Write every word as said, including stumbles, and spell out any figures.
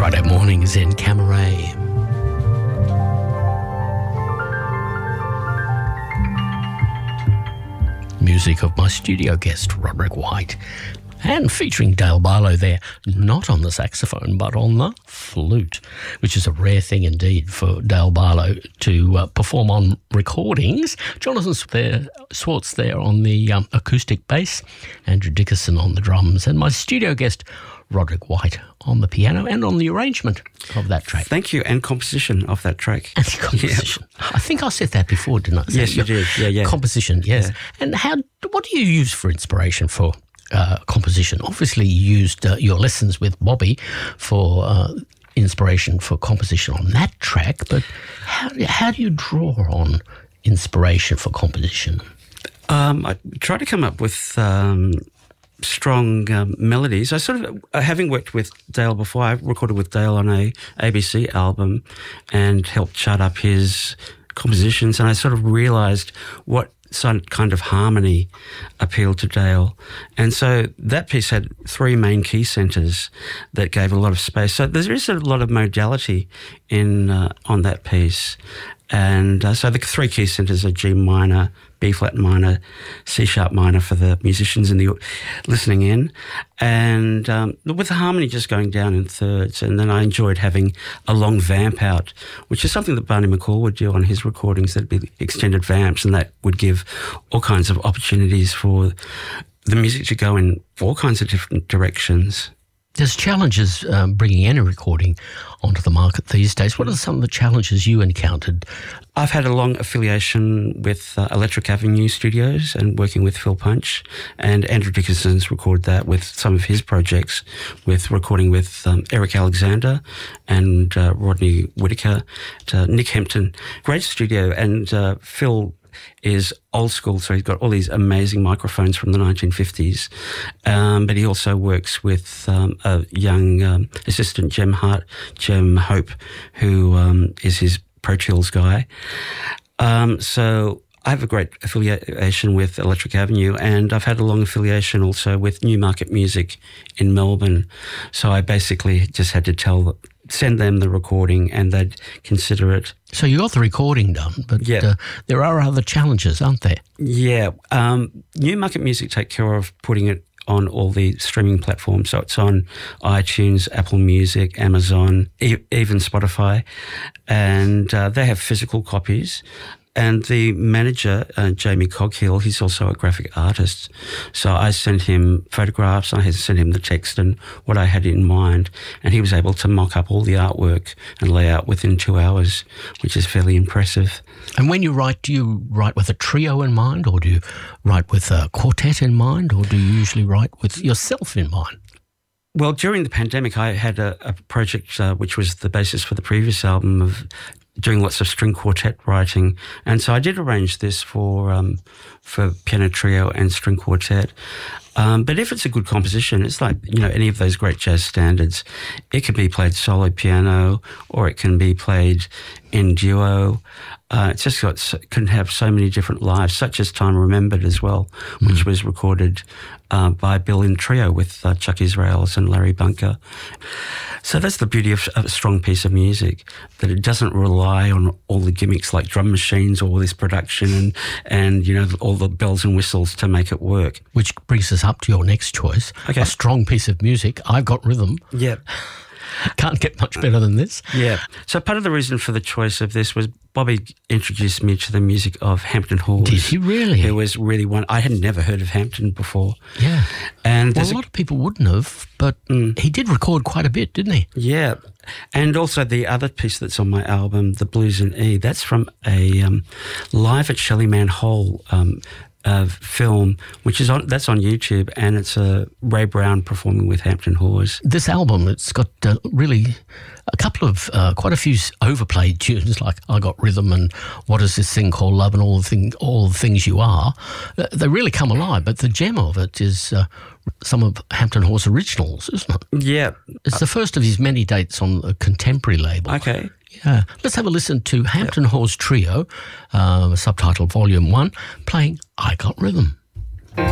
Friday mornings in Camaret. Music of my studio guest, Roderick White. And featuring Dale Barlow there, not on the saxophone, but on the flute, which is a rare thing indeed for Dale Barlow to uh, perform on recordings. Jonathan there, Swartz there on the um, acoustic bass, Andrew Dickerson on the drums, and my studio guest, Roderick White, on the piano and on the arrangement of that track. Thank you, and composition of that track. And composition. Yeah. I think I said that before, didn't I? Yes, you did. Yeah, yeah. Composition, yes. Yeah. And how? What do you use for inspiration for Uh, composition? Obviously you used uh, your lessons with Bobby for uh, inspiration for composition on that track, but how, how do you draw on inspiration for composition? Um, I try to come up with um, strong um, melodies. I sort of, uh, having worked with Dale before, I recorded with Dale on a A B C album and helped chart up his compositions, and I sort of realised what some kind of harmony appealed to Dale. And so that piece had three main key centres that gave a lot of space. So there is a lot of modality in uh, on that piece. And uh, so the three key centres are G minor, B flat minor, C sharp minor for the musicians in the listening in, and um, with the harmony just going down in thirds. And then I enjoyed having a long vamp out, which is something that Barney McCall would do on his recordings. There'd be extended vamps, and that would give all kinds of opportunities for the music to go in all kinds of different directions. There's challenges um, bringing any recording onto the market these days. What are some of the challenges you encountered? I've had a long affiliation with uh, Electric Avenue Studios and working with Phil Punch, and Andrew Dickerson's recorded that with some of his projects, with recording with um, Eric Alexander and uh, Rodney Whitaker, uh, Nick Hempton. Great studio, and uh, Phil is old school, so he's got all these amazing microphones from the nineteen fifties, um, but he also works with um, a young um, assistant, Jem Hart, Jem Hope, who um, is his Pro Tools guy. Um, so I have a great affiliation with Electric Avenue, and I've had a long affiliation also with Newmarket Music in Melbourne. So I basically just had to tell send them the recording and they'd consider it. So you got the recording done, but yeah. uh, there are other challenges, aren't there? Yeah. Um, Newmarket Music take care of putting it on all the streaming platforms. So it's on iTunes, Apple Music, Amazon, e- even Spotify. And uh, they have physical copies. And the manager, uh, Jamie Coghill, he's also a graphic artist. So I sent him photographs, I sent him the text and what I had in mind, and he was able to mock up all the artwork and layout within two hours, which is fairly impressive. And when you write, do you write with a trio in mind, or do you write with a quartet in mind, or do you usually write with yourself in mind? Well, during the pandemic, I had a, a project uh, which was the basis for the previous album of doing lots of string quartet writing, and so I did arrange this for um, for piano trio and string quartet. Um, but if it's a good composition, it's like, you know, any of those great jazz standards. It can be played solo piano, or it can be played in duo. Uh, it's just got can have so many different lives, such as Time Remembered as well, mm. which was recorded uh, by Bill in trio with uh, Chuck Israels and Larry Bunker. So that's the beauty of a strong piece of music, that it doesn't rely on all the gimmicks like drum machines or all this production and, and you know, all the bells and whistles to make it work. Which brings us up to your next choice, okay. A strong piece of music. I've Got Rhythm. Yeah. Can't get much better than this. Yeah. So part of the reason for the choice of this was Bobby introduced me to the music of Hampton Hawes. Did he really? Who was really one. I had never heard of Hampton before. Yeah. And well, a lot a, of people wouldn't have, but mm, he did record quite a bit, didn't he? Yeah. And also the other piece that's on my album, The Blues in E, that's from a um, live at Shelleyman Hole um Uh, film, which is on that's on YouTube, and it's uh, Ray Brown performing with Hampton Hawes. This album, it's got uh, really a couple of uh, quite a few overplayed tunes, like I Got Rhythm and What Is This Thing Called Love and all the thing, all the things you are. Uh, they really come alive, but the gem of it is uh, some of Hampton Hawes' originals, isn't it? Yeah, it's the first of his many dates on a contemporary label. Okay. Yeah, let's have a listen to Hampton Hawes Trio, uh, subtitled Volume One, playing I Got Rhythm.